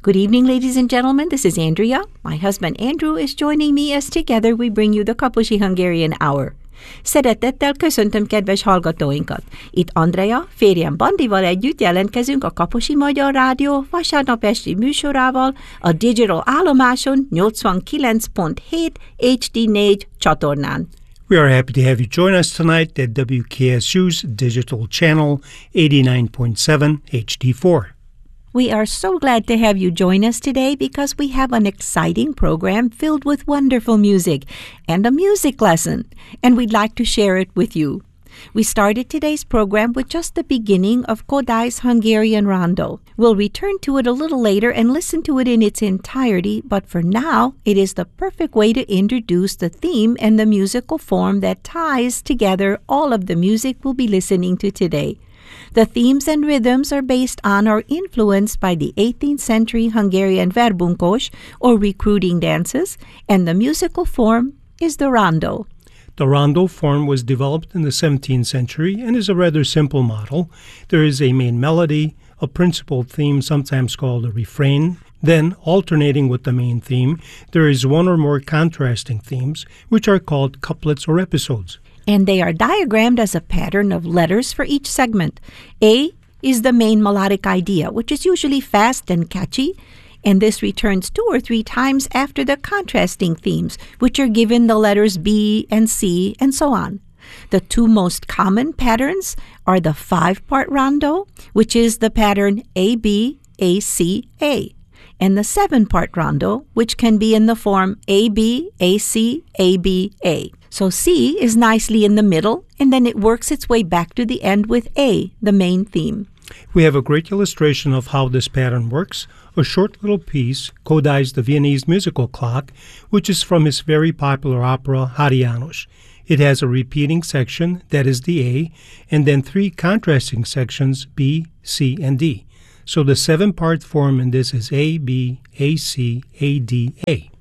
Good evening, ladies and gentlemen. This is Andrea. My husband Andrew is joining me as together we bring you the Kaposi Hungarian Hour. Szeretettel köszöntöm kedves hallgatóinkat. Itt Andrea, férjem Bandival együtt jelentkezünk a Kaposi Magyar Rádió vasárnap esti műsorával a digital állomáson 89.7 HD4 csatornán. We are happy to have you join us tonight at WKSU's digital channel 89.7 HD4. We are so glad to have you join us today because we have an exciting program filled with wonderful music and a music lesson, and we'd like to share it with you. We started today's program with just the beginning of Kodai's Hungarian Rondo. We'll return to it a little later and listen to it in its entirety, but for now, it is the perfect way to introduce the theme and the musical form that ties together all of the music we'll be listening to today. The themes and rhythms are based on or influenced by the 18th century Hungarian verbunkos, or recruiting dances, and the musical form is the rondo. The rondo form was developed in the 17th century and is a rather simple model. There is a main melody, a principal theme sometimes called a refrain, then, alternating with the main theme, there is one or more contrasting themes, which are called couplets or episodes. And they are diagrammed as a pattern of letters for each segment. A is the main melodic idea, which is usually fast and catchy, and this returns 2 or 3 times after the contrasting themes, which are given the letters B and C, and so on. The 2 most common patterns are the 5-part rondo, which is the pattern A-B, A-C, A, and the 7-part rondo, which can be in the form A-B, A-C, A-B, A. So C is nicely in the middle, and then it works its way back to the end with A, the main theme. We have a great illustration of how this pattern works, a short little piece, Kodai's The Viennese Musical Clock, which is from his very popular opera, Háry János. It has a repeating section, that is the A, and then 3 contrasting sections, B, C, and D. So the 7-part form in this is A, B, A, C, A, D, A.